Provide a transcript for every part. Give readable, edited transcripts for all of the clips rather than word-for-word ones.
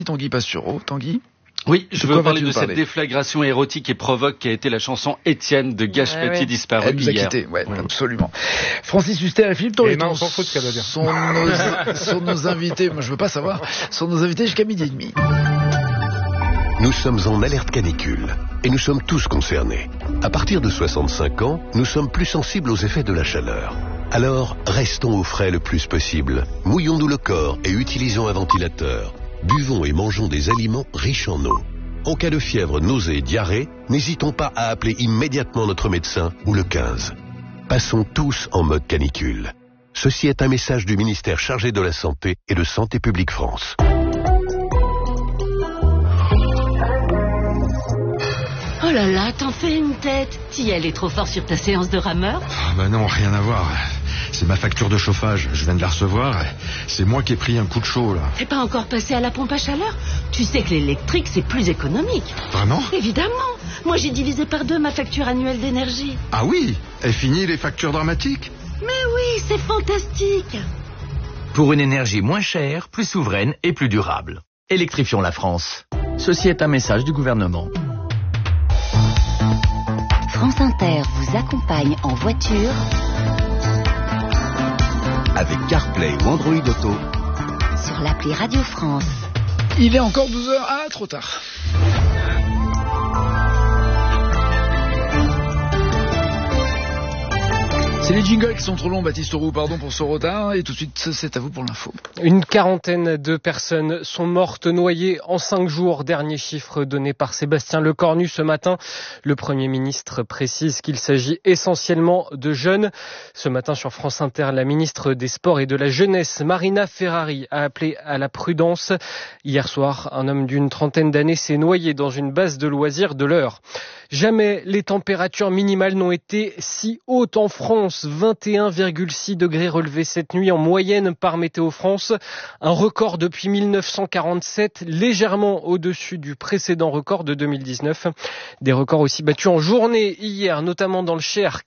Tanguy Pastureau. Tanguy ? Oui, je veux parler de cette déflagration érotique et provoque qui a été la chanson Étienne de Gage Petit disparue hier. Elle nous a quittés, absolument. Francis Huster et Philippe Torreton sont nos invités. Moi, je veux pas savoir. Sont nos invités jusqu'à 12h30. Nous sommes en alerte canicule et nous sommes tous concernés. À partir de 65 ans, nous sommes plus sensibles aux effets de la chaleur. Alors, restons au frais le plus possible. Mouillons-nous le corps et utilisons un ventilateur. Buvons et mangeons des aliments riches en eau. En cas de fièvre, nausée et diarrhée, n'hésitons pas à appeler immédiatement notre médecin ou le 15. Passons tous en mode canicule. Ceci est un message du ministère chargé de la Santé et de Santé publique France. Oh là là, t'en fais une tête. T'y allais trop fort sur ta séance de rameur ? Non, rien à voir. C'est ma facture de chauffage, je viens de la recevoir. C'est moi qui ai pris un coup de chaud, là. T'es pas encore passé à la pompe à chaleur ? Tu sais que l'électrique, c'est plus économique. Vraiment ? Évidemment. Moi, j'ai divisé par 2 ma facture annuelle d'énergie. Ah oui ? Et fini les factures dramatiques ? Mais oui, c'est fantastique. Pour une énergie moins chère, plus souveraine et plus durable. Électrifions la France. Ceci est un message du gouvernement. France Inter vous accompagne en voiture avec CarPlay ou Android Auto sur l'appli Radio France. Il est encore 12h. Ah, trop tard. C'est les jingles qui sont trop longs, Baptiste Roux, pardon pour ce retard. Et tout de suite, c'est à vous pour l'info. Une quarantaine de personnes sont mortes noyées en 5 jours. Dernier chiffre donné par Sébastien Lecornu ce matin. Le Premier ministre précise qu'il s'agit essentiellement de jeunes. Ce matin sur France Inter, la ministre des Sports et de la Jeunesse, Marina Ferrari, a appelé à la prudence. Hier soir, un homme d'une trentaine d'années s'est noyé dans une base de loisirs de l'Eure. Jamais les températures minimales n'ont été si hautes en France. 21,6 degrés relevés cette nuit en moyenne par Météo France. Un record depuis 1947, légèrement au-dessus du précédent record de 2019. Des records aussi battus en journée hier, notamment dans le Cher,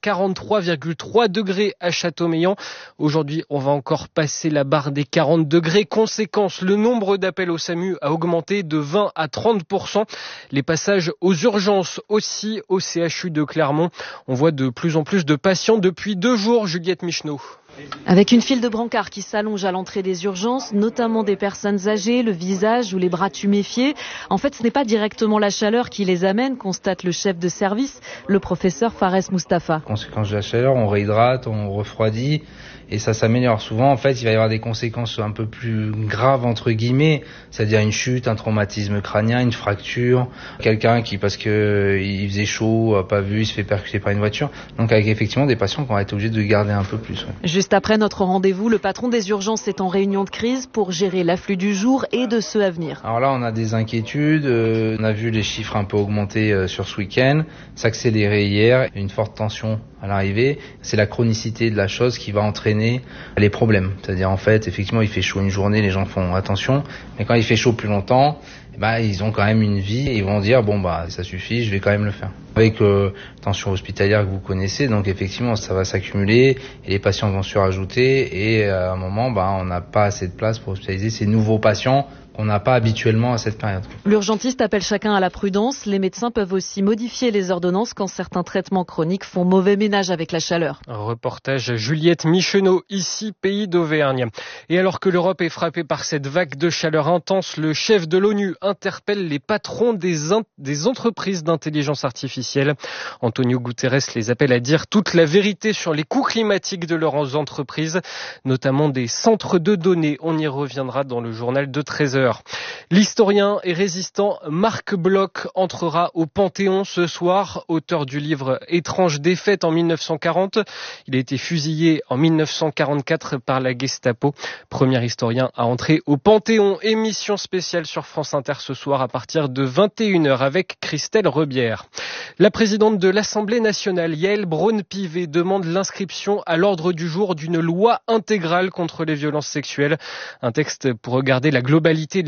43,3 degrés à Châteaumeillan. Aujourd'hui, on va encore passer la barre des 40 degrés. Conséquence, le nombre d'appels au SAMU a augmenté de 20 à 30%. Les passages aux urgences aussi au CHU de Clermont. On voit de plus en plus de patients depuis 2 jours, Juliette Micheneau. Avec une file de brancards qui s'allonge à l'entrée des urgences, notamment des personnes âgées, le visage ou les bras tuméfiés. En fait, ce n'est pas directement la chaleur qui les amène, constate le chef de service, le professeur Fares Mustafa. Conséquence de la chaleur, on réhydrate, on refroidit et ça s'améliore. Souvent, en fait, il va y avoir des conséquences un peu plus graves, entre guillemets, c'est-à-dire une chute, un traumatisme crânien, une fracture, quelqu'un qui, parce que il faisait chaud, a pas vu, il se fait percuter par une voiture. Donc, avec effectivement des patients qui ont été obligés de garder un peu plus. Ouais. Juste après notre rendez-vous, le patron des urgences est en réunion de crise pour gérer l'afflux du jour et de ceux à venir. Alors là, on a des inquiétudes. On a vu les chiffres un peu augmenter sur ce week-end, s'accélérer hier. Une forte tension à l'arrivée. C'est la chronicité de la chose qui va entraîner les problèmes. C'est-à-dire, en fait, effectivement, il fait chaud une journée, les gens font attention. Mais quand il fait chaud plus longtemps, ils ont quand même une vie et ils vont dire, ça suffit, je vais quand même le faire. Avec tension hospitalière que vous connaissez, donc effectivement, ça va s'accumuler et les patients vont se rajouter et à un moment, on n'a pas assez de place pour hospitaliser ces nouveaux patients qu'on n'a pas habituellement à cette période. L'urgentiste appelle chacun à la prudence. Les médecins peuvent aussi modifier les ordonnances quand certains traitements chroniques font mauvais ménage avec la chaleur. Un reportage Juliette Micheneau, ici, pays d'Auvergne. Et alors que l'Europe est frappée par cette vague de chaleur intense, le chef de l'ONU interpelle les patrons des entreprises d'intelligence artificielle. Antonio Guterres les appelle à dire toute la vérité sur les coûts climatiques de leurs entreprises, notamment des centres de données. On y reviendra dans le journal de 13h. L'historien et résistant Marc Bloch entrera au Panthéon ce soir, auteur du livre Étrange défaite en 1940. Il a été fusillé en 1944 par la Gestapo. Premier historien à entrer au Panthéon. Émission spéciale sur France Inter ce soir à partir de 21h avec Christelle Rebière. La présidente de l'Assemblée nationale, Yaël Braun-Pivet, demande l'inscription à l'ordre du jour d'une loi intégrale contre les violences sexuelles. Un texte pour regarder la globalité de la chaîne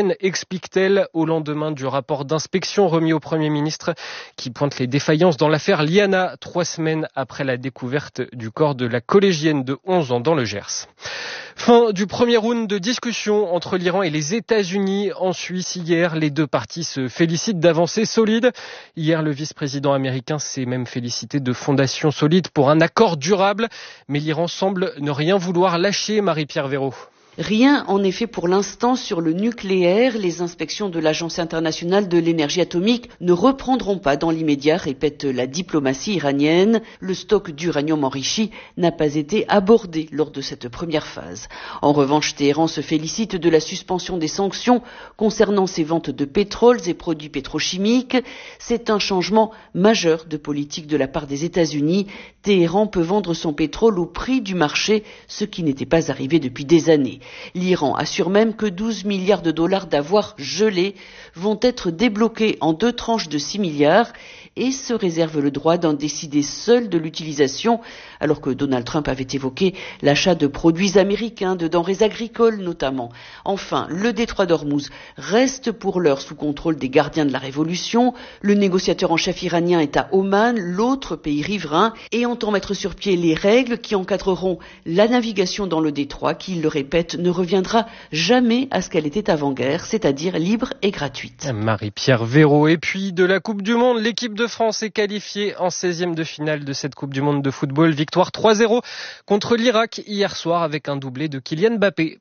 quotidienne, explique-t-elle, au lendemain du rapport d'inspection remis au Premier ministre qui pointe les défaillances dans l'affaire Liana, 3 semaines après la découverte du corps de la collégienne de 11 ans dans le Gers. Fin du premier round de discussion entre l'Iran et les États-Unis en Suisse hier. Les deux parties se félicitent d'avancées solides. Hier, le vice-président américain s'est même félicité de fondations solides pour un accord durable. Mais l'Iran semble ne rien vouloir lâcher, Marie-Pierre Véraud. Rien, en effet, pour l'instant sur le nucléaire. Les inspections de l'Agence internationale de l'énergie atomique ne reprendront pas dans l'immédiat, répète la diplomatie iranienne. Le stock d'uranium enrichi n'a pas été abordé lors de cette première phase. En revanche, Téhéran se félicite de la suspension des sanctions concernant ses ventes de pétrole et produits pétrochimiques. C'est un changement majeur de politique de la part des États-Unis. Téhéran peut vendre son pétrole au prix du marché, ce qui n'était pas arrivé depuis des années. L'Iran assure même que 12 milliards de dollars d'avoirs gelés vont être débloqués en 2 tranches de 6 milliards et se réserve le droit d'en décider seul de l'utilisation, alors que Donald Trump avait évoqué l'achat de produits américains, de denrées agricoles notamment. Enfin, le détroit d'Ormuz reste pour l'heure sous contrôle des gardiens de la révolution. Le négociateur en chef iranien est à Oman, l'autre pays riverain, et entend mettre sur pied les règles qui encadreront la navigation dans le détroit, qui, il le répète, ne reviendra jamais à ce qu'elle était avant-guerre, c'est-à-dire libre et gratuite. Marie-Pierre Véraud. Et puis de la Coupe du Monde, l'équipe de France est qualifiée en 16e de finale de cette Coupe du Monde de football. Victoire 3-0 contre l'Irak hier soir avec un doublé de Kylian Mbappé.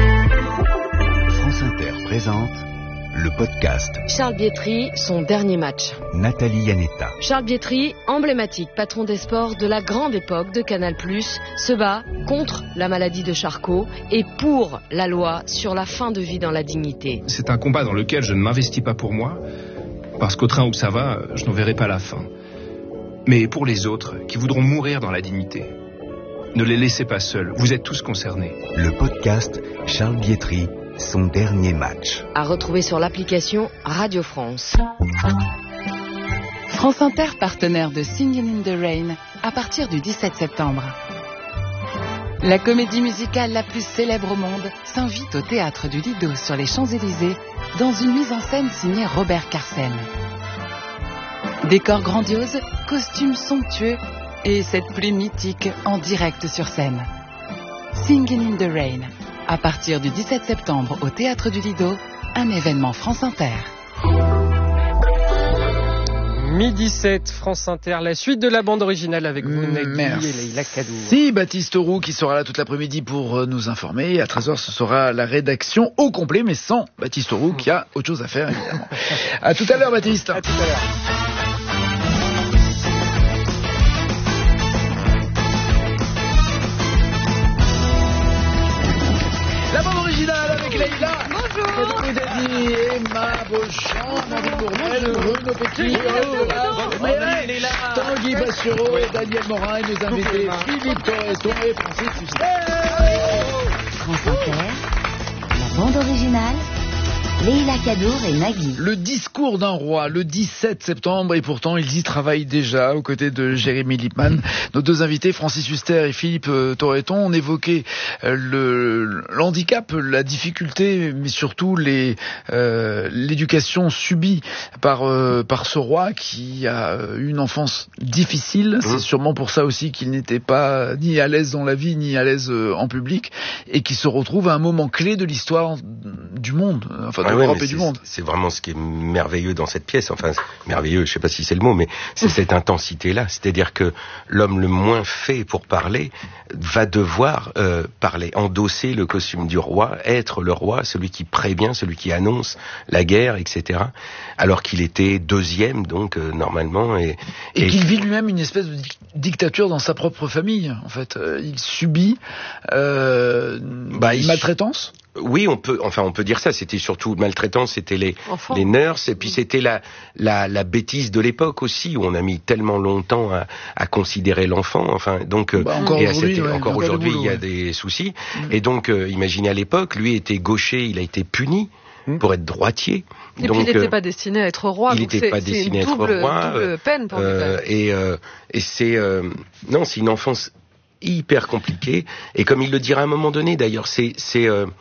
France Inter présente le podcast Charles Bietri, son dernier match. Nathalie Yanetta. Charles Bietri, emblématique patron des sports de la grande époque de Canal+, se bat contre la maladie de Charcot et pour la loi sur la fin de vie dans la dignité. C'est un combat dans lequel je ne m'investis pas pour moi, parce qu'au train où ça va, je n'en verrai pas la fin. Mais pour les autres, qui voudront mourir dans la dignité, ne les laissez pas seuls, vous êtes tous concernés. Le podcast Charles Bietri, son dernier match. À retrouver sur l'application Radio France. France Inter, partenaire de Singing in the Rain, à partir du 17 septembre. La comédie musicale la plus célèbre au monde s'invite au théâtre du Lido sur les Champs-Élysées dans une mise en scène signée Robert Carsen. Décors grandioses, costumes somptueux et cette pluie mythique en direct sur scène. Singing in the Rain, à partir du 17 septembre au théâtre du Lido, un événement France Inter. Midi 7, France Inter, la suite de la bande originale avec vous, Nagui et Leïla Kadour. Si, Baptiste Roux qui sera là toute l'après-midi pour nous informer. À 13h, ce sera la rédaction au complet, mais sans Baptiste Roux qui a autre chose à faire, évidemment. À tout à l'heure, Baptiste. À tout à l'heure. La bande originale avec Leïla. Bonjour. Emma Beauchamp, Marie Bourmel, Bruno Petit, Tanguy Bastureau, Daniel Morin et nos invités Philippe Torreton et Francis Huster. France Inter, la bande originale, Leïla Kadour et Nagui. Le discours d'un roi, le 17 septembre, et pourtant ils y travaillent déjà aux côtés de Jérémy Lippmann. Nos deux invités, Francis Huster et Philippe Torreton, ont évoqué le handicap, la difficulté, mais surtout l'éducation subie par ce roi qui a eu une enfance difficile. C'est sûrement pour ça aussi qu'il n'était pas ni à l'aise dans la vie, ni à l'aise en public, et qui se retrouve à un moment clé de l'histoire du monde, enfin de l'Europe et du monde. C'est vraiment ce qui est merveilleux dans cette pièce. Enfin, merveilleux, je sais pas si c'est le mot, mais c'est cette intensité-là. C'est-à-dire que l'homme le moins fait pour parler va devoir parler, endosser le costume du roi, être le roi, celui qui prévient, celui qui annonce la guerre, etc. Alors qu'il était deuxième, donc normalement, et qu'il vit lui-même une espèce de dictature dans sa propre famille. En fait, il subit une maltraitance. Oui, on peut dire ça. C'était surtout maltraitance, c'était les nurses, et puis c'était la bêtise de l'époque aussi, où on a mis tellement longtemps à considérer l'enfant. Enfin, donc encore aujourd'hui, il y a des soucis. Et donc, imaginez à l'époque, lui était gaucher, il a été puni pour être droitier. Et donc, puis il n'était pas destiné à être roi. Il n'était pas destiné à être roi. Double peine pour lui. Et c'est c'est une enfance hyper compliquée. Et comme il le dira à un moment donné, d'ailleurs,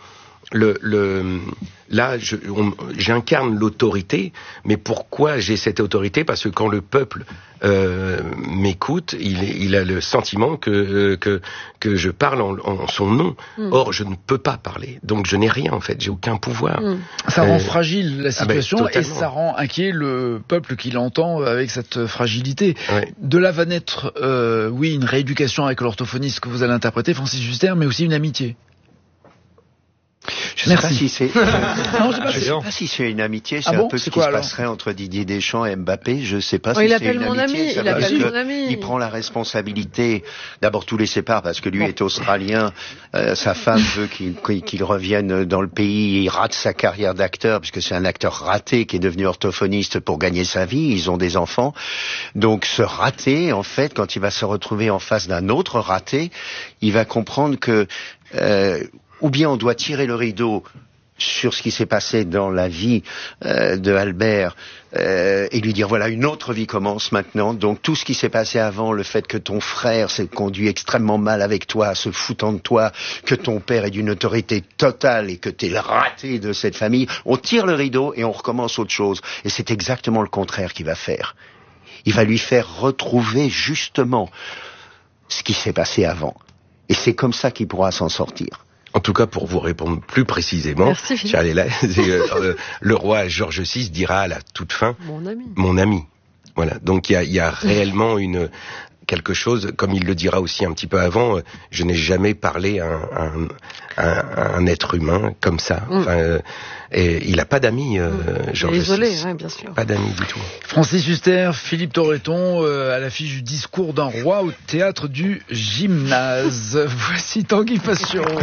là, j'incarne l'autorité, mais pourquoi j'ai cette autorité? Parce que quand le peuple m'écoute, il a le sentiment que je parle en son nom. Or, je ne peux pas parler, donc je n'ai rien en fait, j'ai aucun pouvoir. Ça rend fragile la situation et ça rend inquiet le peuple qui l'entend avec cette fragilité. Ouais. De là va naître, une rééducation avec l'orthophoniste que vous allez interpréter, Francis Huster, mais aussi une amitié. Je sais pas si c'est. Je sais pas si c'est une amitié. C'est un peu ce qui se passerait entre Didier Deschamps et Mbappé. Je sais pas si c'est une amitié. Il appelle mon ami. Il prend la responsabilité. D'abord, tout les sépare parce que lui est australien. Sa femme veut qu'il revienne dans le pays. Il rate sa carrière d'acteur puisque c'est un acteur raté qui est devenu orthophoniste pour gagner sa vie. Ils ont des enfants. Donc, ce raté, en fait, quand il va se retrouver en face d'un autre raté, il va comprendre que ou bien on doit tirer le rideau sur ce qui s'est passé dans la vie de Albert et lui dire voilà, une autre vie commence maintenant. Donc tout ce qui s'est passé avant, le fait que ton frère s'est conduit extrêmement mal avec toi, se foutant de toi, que ton père est d'une autorité totale et que t'es le raté de cette famille, on tire le rideau et on recommence autre chose. Et c'est exactement le contraire qu'il va faire. Il va lui faire retrouver justement ce qui s'est passé avant. Et c'est comme ça qu'il pourra s'en sortir. En tout cas, pour vous répondre plus précisément, le roi George VI dira à la toute fin, mon ami. Voilà. Donc il y a réellement quelque chose, comme il le dira aussi un petit peu avant, je n'ai jamais parlé à un être humain comme ça. Enfin, et il n'a pas d'amis, Georges. Isolé, bien sûr. Pas d'amis du tout. Francis Huster, Philippe Torreton, à l'affiche du discours d'un roi au théâtre du Gymnase. Voici Tanguy Passereau.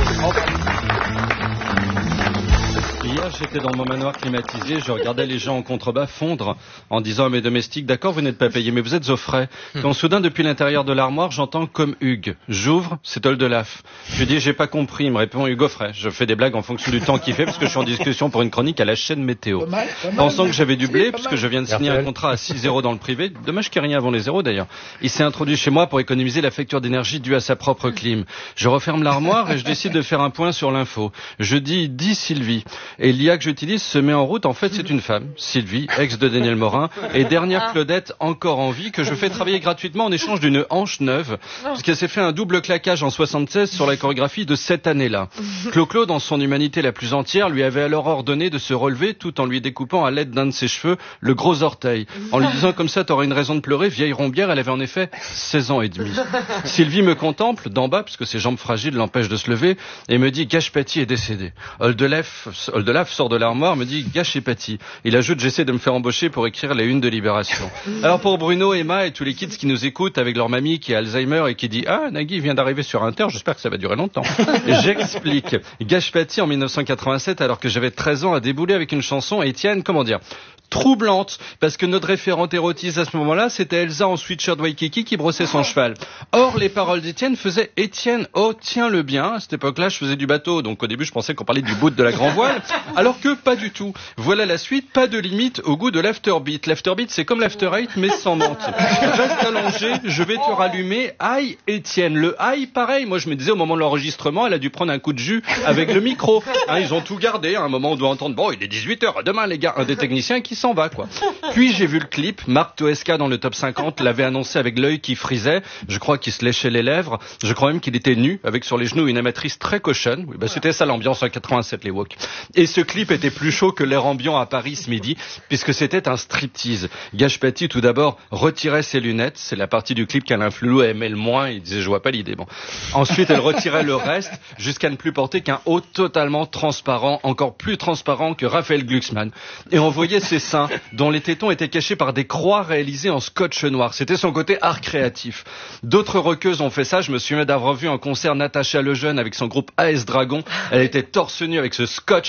Hier, j'étais dans mon manoir climatisé, je regardais les gens en contrebas fondre en disant à mes domestiques, d'accord, vous n'êtes pas payés, mais vous êtes au frais. Quand soudain, depuis l'intérieur de l'armoire, j'entends comme Hugues. J'ouvre, c'est Oldelaf. Je dis, j'ai pas compris, il me répond Hugues au frais. Je fais des blagues en fonction du temps qu'il fait, parce que je suis en discussion pour une chronique à la chaîne météo. Pensant que j'avais du blé, puisque je viens de signer un contrat à 6 € dans le privé, dommage qu'il n'y ait rien avant les 0 d'ailleurs. Il s'est introduit chez moi pour économiser la facture d'énergie due à sa propre clim. Je referme l'armoire et je décide de faire un point sur l'info. Je dis Sylvie. Et l'IA que j'utilise se met en route. En fait, c'est une femme, Sylvie, ex de Daniel Morin, et dernière Claudette encore en vie, que je fais travailler gratuitement en échange d'une hanche neuve, parce qu'elle s'est fait un double claquage en 76 sur la chorégraphie de cette année-là. Clo-Clo, dans son humanité la plus entière, lui avait alors ordonné de se relever tout en lui découpant à l'aide d'un de ses cheveux le gros orteil. En lui disant comme ça, t'aurais une raison de pleurer, vieille rombière, elle avait en effet 16 ans et demi. Sylvie me contemple d'en bas, puisque ses jambes fragiles l'empêchent de se lever, et me dit Gashpati est décédé. Oldelaf sort de l'armoire, me dit Gashpati. Il ajoute j'essaie de me faire embaucher pour écrire les unes de Libération. Alors pour Bruno, Emma et tous les kids qui nous écoutent avec leur mamie qui a Alzheimer et qui dit Nagui vient d'arriver sur Inter, j'espère que ça va durer longtemps. J'explique. Gashpati en 1987, alors que j'avais 13 ans, a déboulé avec une chanson, Étienne, troublante, parce que notre référente érotise à ce moment-là, c'était Elsa en sweatshirt Waikiki qui brossait son cheval. Or, les paroles d'Étienne faisaient Étienne, oh, tiens-le bien. À cette époque-là, je faisais du bateau, donc au début, je pensais qu'on parlait du bout de la grand voile, alors que pas du tout. Voilà la suite, pas de limite au goût de l'afterbeat. L'afterbeat, c'est comme l'after eight, mais sans menthe. Reste allongé, je vais te rallumer. Aïe, Étienne. Le aïe, pareil. Moi, je me disais, au moment de l'enregistrement, elle a dû prendre un coup de jus avec le micro. Ils ont tout gardé. À un moment, on doit entendre, bon, il est 18h, à demain, les gars. Un des techniciens qui s'en va, quoi. Puis j'ai vu le clip, Marc Toesca dans le top 50 l'avait annoncé avec l'œil qui frisait, je crois qu'il se léchait les lèvres, je crois même qu'il était nu, avec sur les genoux une amatrice très cochonne. Oui, c'était ça l'ambiance en 87, les woke. Et ce clip était plus chaud que l'air ambiant à Paris ce midi, puisque c'était un striptease. Gashpati, tout d'abord, retirait ses lunettes, c'est la partie du clip qu'Alain Flelou aimait le moins, il disait je vois pas l'idée. Bon. Ensuite, elle retirait le reste, jusqu'à ne plus porter qu'un haut totalement transparent, encore plus transparent que Raphaël Glucksmann. Et on voyait ses seins, dont les tétons étaient cachés par des croix réalisées en scotch noir. C'était son côté art créatif. D'autres rockeuses ont fait ça. Je me souviens d'avoir vu en concert Natacha Lejeune avec son groupe AS Dragon. Elle était torse nu avec ce scotch et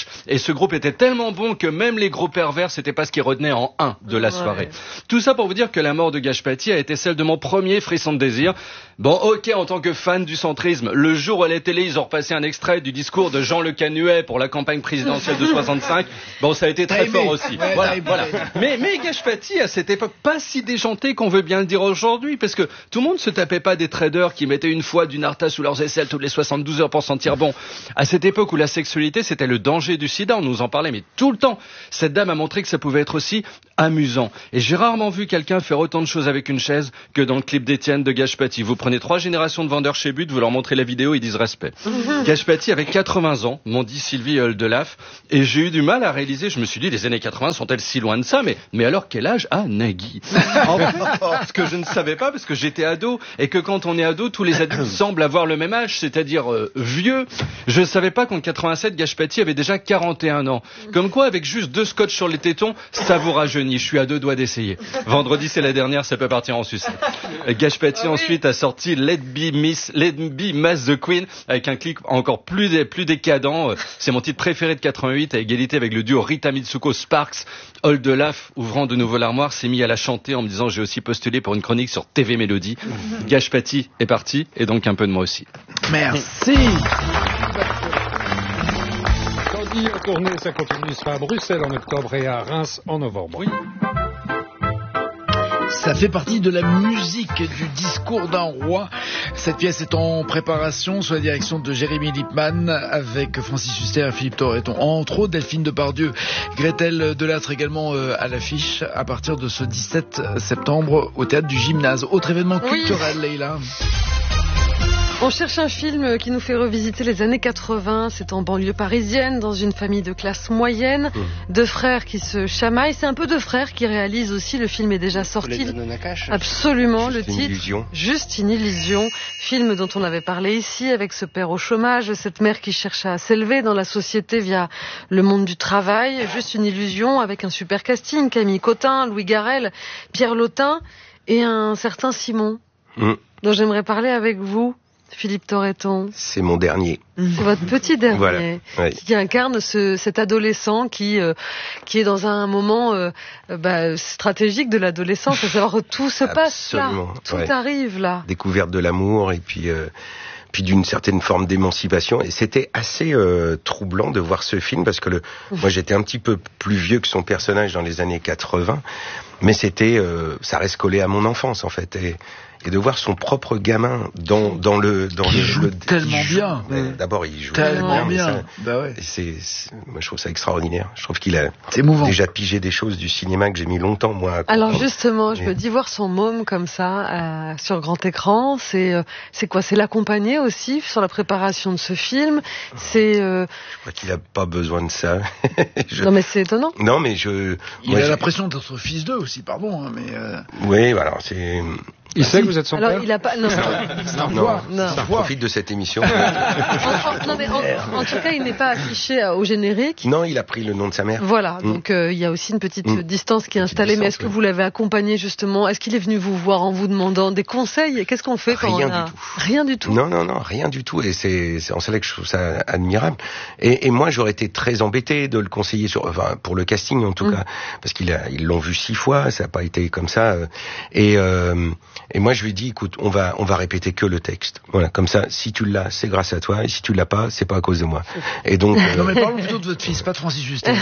ce groupe était tellement bon que même les gros pervers, c'était pas ce qui retenait en 1 de la soirée. Tout ça pour vous dire que la mort de Gage Paty a été celle de mon premier frisson de désir. Bon, ok, en tant que fan du centrisme, le jour où à la télé, ils ont repassé un extrait du discours de Jean Le Canuet pour la campagne présidentielle de 65, bon, ça a été très fort aussi. Voilà. Mais Gage Paty, à cette époque, pas si déjanté qu'on veut bien le dire aujourd'hui, parce que tout le monde se tapait pas des traders qui mettaient une fois du Narta sous leurs aisselles toutes les 72 heures pour sentir bon. À cette époque où la sexualité, c'était le danger du sida, on nous en parlait, mais tout le temps. Cette dame a montré que ça pouvait être aussi amusant. Et j'ai rarement vu quelqu'un faire autant de choses avec une chaise que dans le clip d'Étienne de Gage Paty. Vous prenez 3 générations de vendeurs chez But, vous leur montrez la vidéo, ils disent respect. Gage Paty avait 80 ans, m'ont dit Sylvie Holdelaf, et j'ai eu du mal à réaliser, je me suis dit, les années 80 sont-elles si loin de ça, mais alors quel âge a Nagui? En fait, ce que je ne savais pas, parce que j'étais ado, et que quand on est ado, tous les adultes semblent avoir le même âge, c'est-à-dire vieux. Je ne savais pas qu'en 87, Gage Paty avait déjà 41 ans. Comme quoi, avec juste 2 scotch sur les tétons, ça vous rajeunit. Je suis à 2 doigts d'essayer. Vendredi, c'est la dernière, ça peut partir en sucette. Gage Paty ensuite a sorti Let Be Mass the Queen, avec un clip encore plus décadent. C'est mon titre préféré de 88, à égalité avec le duo Rita Mitsuko Sparks. Holdelaf, ouvrant de nouveau l'armoire, s'est mis à la chanter en me disant j'ai aussi postulé pour une chronique sur TV Mélodie. Gage Paty est parti, et donc un peu de moi aussi. Merci. Candy en tournée, ça continue, sera à Bruxelles en octobre et à Reims en novembre. Oui. Ça fait partie de la musique du discours d'un roi. Cette pièce est en préparation sous la direction de Jérémy Lippmann avec Francis Huster et Philippe Torreton. Entre autres, Delphine Depardieu, Gretel Delattre également à l'affiche à partir de ce 17 septembre au Théâtre du Gymnase. Autre événement culturel, Leïla. On cherche un film qui nous fait revisiter les années 80. C'est en banlieue parisienne, dans une famille de classe moyenne. 2 frères qui se chamaillent. C'est un peu 2 frères qui réalisent aussi. Le film est déjà sorti. Absolument, le titre. Juste une illusion. Film dont on avait parlé ici, avec ce père au chômage, cette mère qui cherche à s'élever dans la société via le monde du travail. Juste une illusion, avec un super casting. Camille Cotin, Louis Garrel, Pierre Lotin et un certain Simon, dont j'aimerais parler avec vous. Philippe Torreton. C'est mon dernier. C'est votre petit dernier. Voilà. Ouais. Qui incarne cet adolescent qui est dans un moment stratégique de l'adolescence, à savoir tout se passe là, tout arrive là. Découverte de l'amour et puis d'une certaine forme d'émancipation. Et c'était assez troublant de voir ce film parce que moi j'étais un petit peu plus vieux que son personnage dans les années 80, mais ça reste collé à mon enfance en fait. Et de voir son propre gamin dans le tellement bien. D'abord, il joue tellement bien. Ça, moi, je trouve ça extraordinaire. Je trouve qu'il a déjà pigé des choses du cinéma que j'ai mis longtemps, moi, à comprendre. Alors justement, je me dis voir son môme comme ça sur grand écran, c'est quoi? C'est l'accompagner aussi sur la préparation de ce film. Je crois qu'il a pas besoin de ça. Non, mais c'est étonnant. Non, mais il a l'impression d'être fils d'eux aussi, pardon. Mais oui, alors c'est. Il sait que vous êtes son père. Alors, il a pas. Non. Ça profite de cette émission. En tout cas, il n'est pas affiché au générique. Non, il a pris le nom de sa mère. Voilà. Donc, il y a aussi une petite distance qui est installée. Mais est-ce que vous l'avez accompagné justement? Est-ce qu'il est venu vous voir en vous demandant des conseils? Qu'est-ce qu'on fait quand Rien du tout. Non, rien du tout. Et c'est en cela que je trouve ça admirable. Et moi, j'aurais été très embêté de le conseiller pour le casting en tout cas, parce ils l'ont vu 6 fois. Ça n'a pas été comme ça. Et moi, je lui ai dit, écoute, on va répéter que le texte. Voilà, comme ça, si tu l'as, c'est grâce à toi, et si tu l'as pas, c'est pas à cause de moi. Et donc. Non, mais parlons plutôt de votre fils, pas de Francis Huster.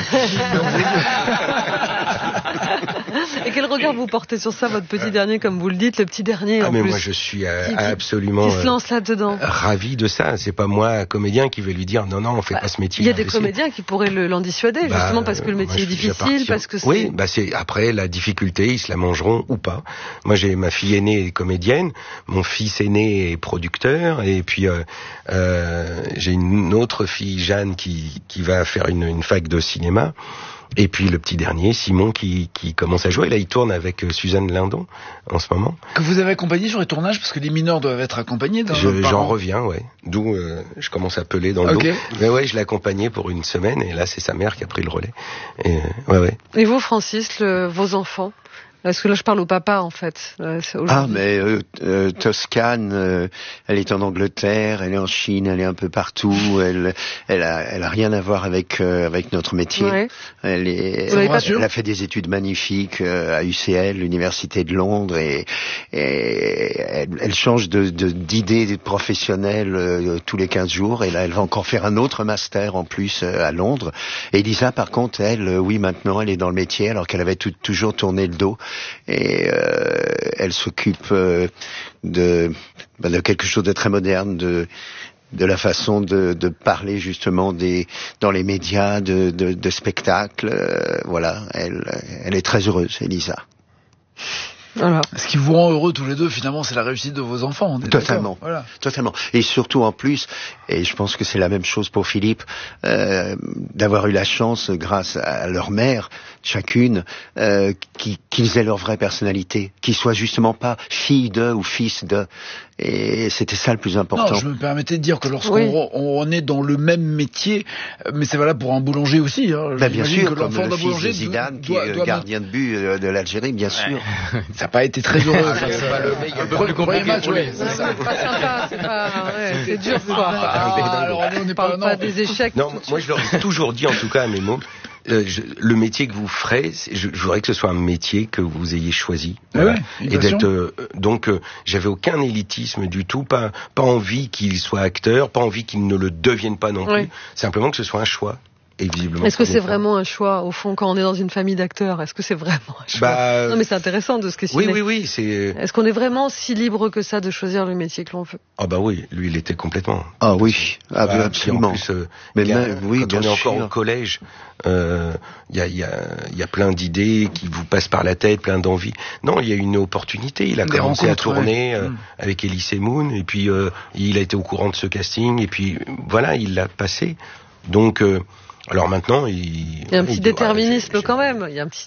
Et quel regard vous portez sur ça, votre petit dernier, comme vous le dites, le petit dernier en mais plus. Moi, je suis absolument. Qui se lance là-dedans. Ravi de ça. C'est pas moi, comédien, qui vais lui dire non, on fait pas ce métier. Il y a des comédiens qui pourraient l'en dissuader, justement parce que le métier est difficile, parce que c'est. Oui, c'est après la difficulté, ils se la mangeront ou pas. Moi, j'ai ma fille aînée est comédienne, mon fils aîné est producteur, et puis j'ai une autre fille, Jeanne, qui va faire une fac de cinéma. Et puis le petit dernier, Simon, qui commence à jouer. Là, il tourne avec Suzanne Lindon en ce moment. Que vous avez accompagné sur les tournages, parce que les mineurs doivent être accompagnés. J'en reviens, ouais. D'où je commence à peler dans le dos. Mais ouais, je l'ai accompagné pour une semaine, et là, c'est sa mère qui a pris le relais. Et, ouais. Et vous, Francis, vos enfants, Parce que là, je parle au papa, en fait. Toscane, elle est en Angleterre, elle est en Chine, elle est un peu partout. Elle a rien à voir avec notre métier. Ouais. Elle a fait des études magnifiques à UCL, l'université de Londres, et elle change d'idées professionnelles tous les 15 jours. Et là, elle va encore faire un autre master en plus à Londres. Et Elisa, par contre, elle, maintenant, elle est dans le métier, alors qu'elle avait toujours tourné le dos. Et elle s'occupe de quelque chose de très moderne, de la façon de parler justement dans les médias, de spectacles. Voilà, elle est très heureuse, Elisa. Voilà. Ce qui vous rend heureux tous les deux, finalement, c'est la réussite de vos enfants. Totalement. Voilà. Totalement. Et surtout en plus, et je pense que c'est la même chose pour Philippe, d'avoir eu la chance, grâce à leur mère, chacune, qu'ils aient leur vraie personnalité, qu'ils soient justement pas filles de ou fils de. Et c'était ça le plus important. Non, je me permettais de dire que lorsqu'on est dans le même métier, mais c'est valable pour un boulanger aussi. Hein. Bien sûr, que comme l'enfant le d'un fils boulanger de Zidane, qui est gardien de but de l'Algérie, bien sûr. Ça n'a pas été très heureux. Le premier match, oui. C'est pas sympa, c'est dur, quoi. Alors, on n'est pas des échecs. Non, moi je leur ai toujours dit, en tout cas à mes mots, le métier que vous ferez, je voudrais que ce soit un métier que vous ayez choisi. Voilà. Et d'être j'avais aucun élitisme du tout, pas envie qu'il soit acteur, pas envie qu'il ne le devienne pas non plus, simplement que ce soit un choix. Et visiblement, est-ce que c'est vraiment un choix, au fond, quand on est dans une famille d'acteurs? Est-ce que c'est vraiment un choix? Non, mais c'est intéressant de se questionner. Oui, c'est... Est-ce qu'on est vraiment si libre que ça de choisir le métier que l'on veut? Ah bah oui, lui, il était complètement. Ah oui, absolument. En plus, quand on est encore au collège, il y a plein d'idées qui vous passent par la tête, plein d'envies. Non, il y a une opportunité. Il a commencé à tourner avec Elise Moon, et puis il a été au courant de ce casting, et puis voilà, il l'a passé. Donc... alors maintenant, il y a un petit déterminisme quand même.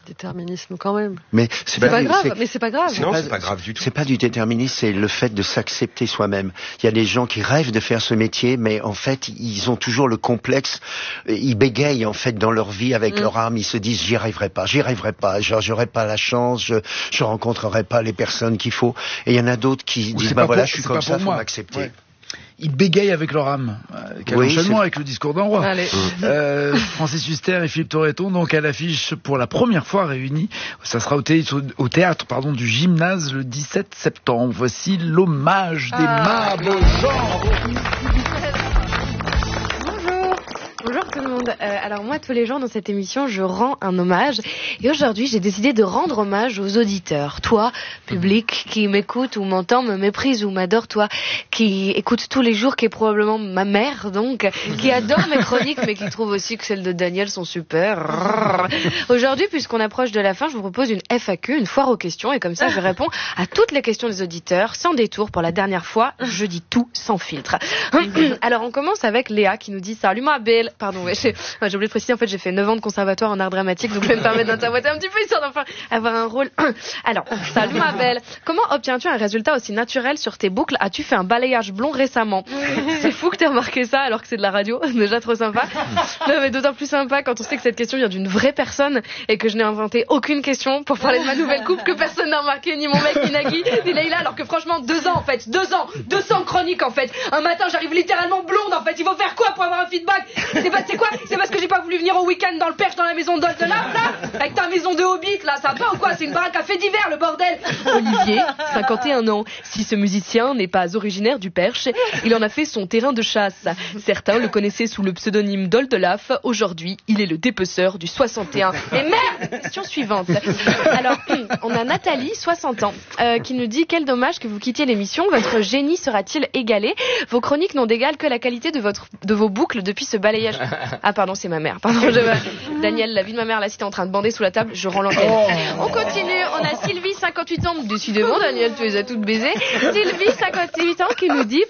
Mais c'est pas grave. Mais c'est pas grave. Non, c'est pas grave du tout. C'est pas du déterminisme, c'est le fait de s'accepter soi-même. Il y a des gens qui rêvent de faire ce métier, mais en fait, ils ont toujours le complexe. Ils bégayent en fait dans leur vie avec leur âme. Ils se disent j'y arriverai pas. J'aurai pas la chance. Je rencontrerai pas les personnes qu'il faut. Et il y y en a d'autres qui disent je suis comme ça, faut m'accepter. Ouais. Ils bégayent avec leur âme. Quel enchaînement avec le discours d'un roi. Francis Huster et Philippe Torreton, donc à l'affiche pour la première fois réunis. Ça sera au théâtre du Gymnase le 17 septembre. Voici l'hommage des mâles aux gens. Bonjour tout le monde. Alors moi, tous les jours dans cette émission, je rends un hommage. Et aujourd'hui, j'ai décidé de rendre hommage aux auditeurs. Toi, public, qui m'écoute ou m'entend, me méprise ou m'adore. Toi, qui écoute tous les jours, qui est probablement ma mère, donc, qui adore mes chroniques, mais qui trouve aussi que celles de Daniel sont super. Aujourd'hui, puisqu'on approche de la fin, je vous propose une FAQ, une foire aux questions. Et comme ça, je réponds à toutes les questions des auditeurs, sans détour. Pour la dernière fois, je dis tout sans filtre. Alors, on commence avec Léa, qui nous dit « Salut ma belle ». Pardon, j'ai oublié de préciser, en fait, j'ai fait 9 ans de conservatoire en art dramatique, donc je vais me permettre d'interpréter un petit peu, histoire d'enfin avoir un rôle. Alors, salut ma belle. Comment obtiens-tu un résultat aussi naturel sur tes boucles? As-tu fait un balayage blond récemment? C'est fou que t'aies remarqué ça, alors que c'est de la radio. Déjà trop sympa. Non, mais d'autant plus sympa quand on sait que cette question vient d'une vraie personne et que je n'ai inventé aucune question pour parler de ma nouvelle coupe que personne n'a remarqué, ni mon mec, ni Nagui, ni Leïla, alors que franchement, 2 ans, en fait. 2 ans. 200 chroniques, en fait. Un matin, j'arrive littéralement blonde, en fait. Il faut faire quoi pour avoir un feedback? C'est quoi? C'est parce que j'ai pas voulu venir au week-end dans le Perche, dans la maison d'Old de là, avec ta maison de Hobbit, là, ça va ou quoi? C'est une baraque à fait divers, le bordel. Olivier, 51 ans. Si ce musicien n'est pas originaire du Perche, il en a fait son terrain de chasse. Certains le connaissaient sous le pseudonyme d'Oldelaf. Aujourd'hui, il est le dépeceur du 61. Et merde! Question suivante. Alors, on a Nathalie, 60 ans, qui nous dit: quel dommage que vous quittiez l'émission. Votre génie sera-t-il égalé? Vos chroniques n'ont d'égal que la qualité de vos boucles depuis ce balayage. Ah pardon, c'est ma mère. Pardon, Daniel, la vie de ma mère, là, si t'es en train de bander sous la table, je rends l'antenne. On continue. On a Sylvie, 58 ans. Décidément, Daniel, tu les as toutes baisées. Sylvie, 58 ans, qui nous dit: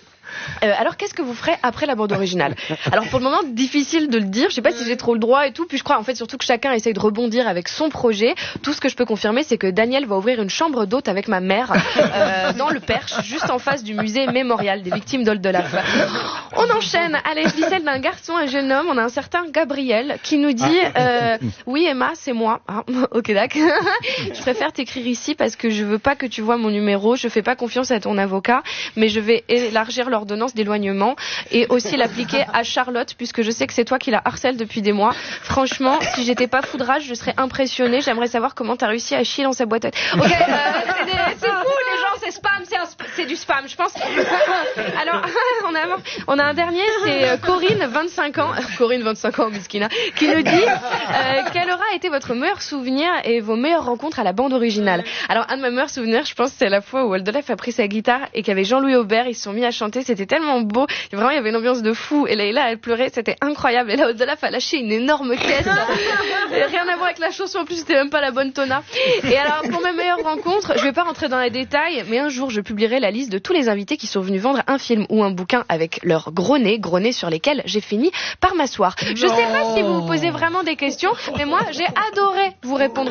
Alors, qu'est-ce que vous ferez après la bande originale? Alors, pour le moment, difficile de le dire. Je sais pas si j'ai trop le droit et tout. Puis je crois, en fait, surtout que chacun essaye de rebondir avec son projet. Tout ce que je peux confirmer, c'est que Daniel va ouvrir une chambre d'hôte avec ma mère dans le Perche, juste en face du musée mémorial des victimes d'Oldelaf. On enchaîne. Allez, je dis celle d'un garçon, un jeune homme. On a un certain Gabriel qui nous dit oui, Emma, c'est moi. Ah, ok, d'accord. Je préfère t'écrire ici parce que je veux pas que tu vois mon numéro. Je fais pas confiance à ton avocat, mais je vais élargir l'ordonnance d'éloignement et aussi l'appliquer à Charlotte puisque je sais que c'est toi qui la harcèle depuis des mois. Franchement, si j'étais pas foudrage, je serais impressionnée. J'aimerais savoir comment t'as réussi à chier dans sa boîte à... Ok, c'est fou, les gens, c'est spam, c'est du spam, je pense. Alors, on a un dernier, c'est Corinne, 25 ans, Miskina, qui nous dit quel aura été votre meilleur souvenir et vos meilleures rencontres à la bande originale. Alors, un de mes meilleurs souvenirs, je pense, c'est la fois où Oldelaf a pris sa guitare et qu'il y avait Jean-Louis Aubert, ils se sont mis à chanter, c'était tellement beau, vraiment, il y avait une ambiance de fou, et Leïla, elle pleurait, c'était incroyable, et là, Oldelaf a lâché une énorme caisse, rien à voir avec la chanson, en plus, c'était même pas la bonne tona. Et alors, pour mes meilleures rencontres, je vais pas rentrer dans les détails, mais un jour, je publierai la liste de tous les invités qui sont venus vendre un film ou un bouquin avec leurs gros nez sur lesquels j'ai fini par m'asseoir. Je sais pas si vous vous posez vraiment des questions, mais moi, j'ai adoré vous répondre.